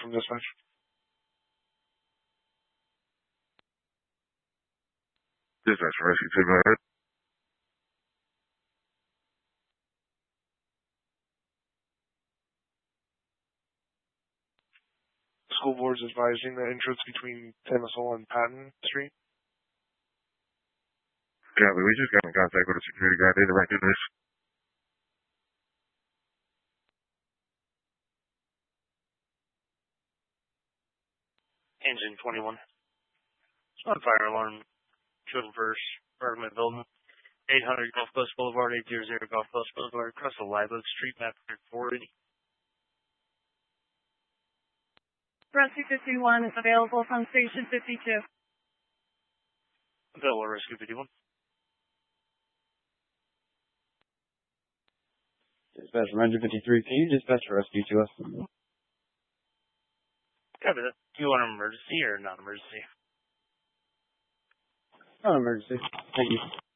from dispatch. Dispatch from Rescue 2, go ahead. School board's advising the entrance between Tennessee and Patton Street. Copy, we just got in contact with a security guard. They directed this. Engine 21. On fire alarm. Children First, apartment building. 800 Gulf Coast Boulevard, 800 Gulf Coast Boulevard, across the Live Oak Street map 480. Rescue 51 is available from Station 52. Available Rescue 51. Dispatch from Engine 53, can you dispatch for Rescue to us? Copy that. Do you want an emergency or non-emergency? Non-emergency. Thank you.